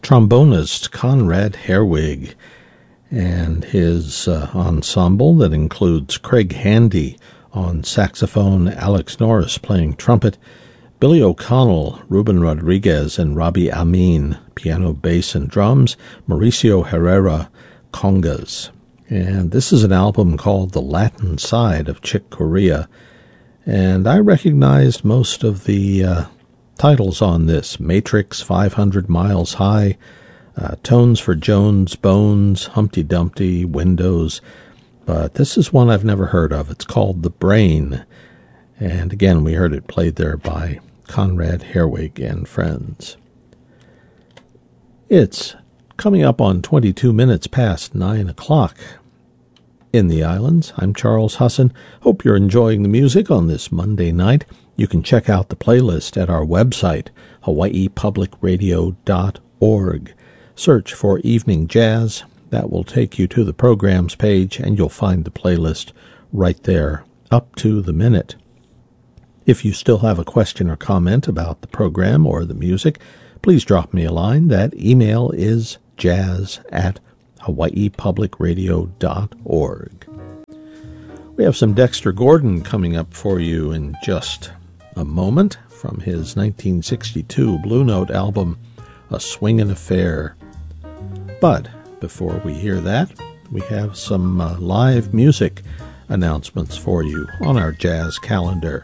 trombonist Conrad Herwig and his ensemble that includes Craig Handy on saxophone, Alex Norris playing trumpet, Billy O'Connell, Ruben Rodriguez, and Robbie Amin, piano, bass, and drums, Mauricio Herrera, congas. And this is an album called The Latin Side of Chick Corea, and I recognized most of the titles on this: Matrix, 500 Miles High, Tones for Jones, Bones, Humpty Dumpty, Windows, but this is one I've never heard of. It's called The Brain, and again, we heard it played there by Conrad Herwig and friends. It's coming up on 22 minutes past 9 o'clock in the islands. I'm Charles Husson. Hope you're enjoying the music on this Monday night. You can check out the playlist at our website, hawaiipublicradio.org. Search for Evening Jazz. That will take you to the programs page, and you'll find the playlist right there, up to the minute. If you still have a question or comment about the program or the music, please drop me a line. That email is jazz@hawaiipublicradio.org. We have some Dexter Gordon coming up for you in just a moment from his 1962 Blue Note album, A Swingin' Affair. But before we hear that, we have some live music announcements for you on our jazz calendar.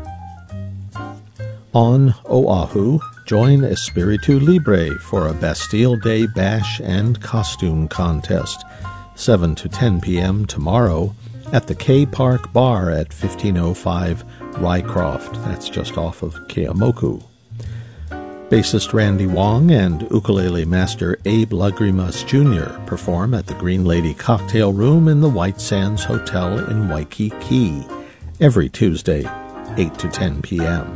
On Oahu, join Espiritu Libre for a Bastille Day Bash and Costume Contest, 7 to 10 p.m. tomorrow at the K Park Bar at 1505 Rycroft. That's just off of Keamoku. Bassist Randy Wong and ukulele master Abe Lagrimas Jr. perform at the Green Lady Cocktail Room in the White Sands Hotel in Waikiki every Tuesday, 8 to 10 p.m.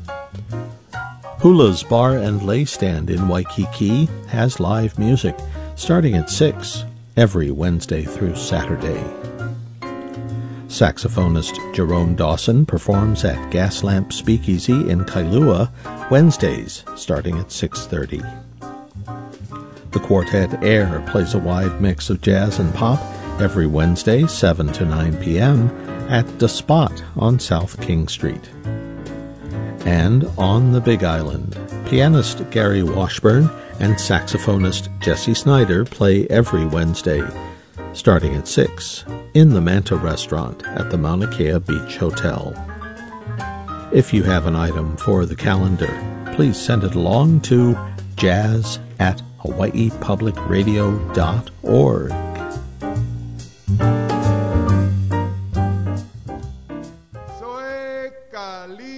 Hula's Bar and Lay Stand in Waikiki has live music starting at 6 every Wednesday through Saturday. Saxophonist Jerome Dawson performs at Gaslamp Speakeasy in Kailua Wednesdays starting at 6:30. The Quartet Air plays a wide mix of jazz and pop every Wednesday 7 to 9 p.m. at The Spot on South King Street. And on the Big Island, pianist Gary Washburn and saxophonist Jesse Snyder play every Wednesday, starting at 6, in the Manta Restaurant at the Mauna Kea Beach Hotel. If you have an item for the calendar, please send it along to jazz@hawaiipublicradio.org. Soy caliente.